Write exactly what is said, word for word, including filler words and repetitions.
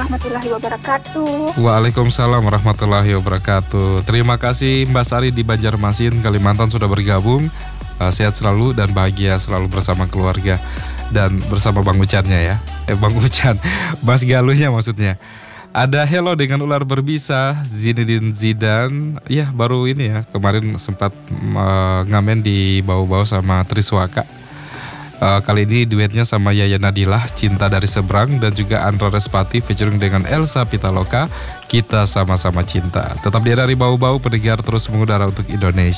warahmatullahi wabarakatuh. Waalaikumsalam warahmatullahi wabarakatuh. Terima kasih Mbak Sari di Banjarmasin, Kalimantan sudah bergabung. Uh, sehat selalu dan bahagia selalu bersama keluarga dan bersama Bang Ucannya ya. Eh Bang Ucan, Mas Galuhnya maksudnya. Ada Hello dengan ular berbisa, Zinedine Zidane. Ya baru ini ya, kemarin sempat uh, ngamen di bau-bau sama Triswaka. Uh, kali ini duetnya sama Yaya Nadilah, Cinta dari Seberang, dan juga Andra Respati featuring dengan Elsa Pitaloka, Kita Sama-Sama Cinta. Tetap dia dari bau-bau pendengar terus mengudara untuk Indonesia.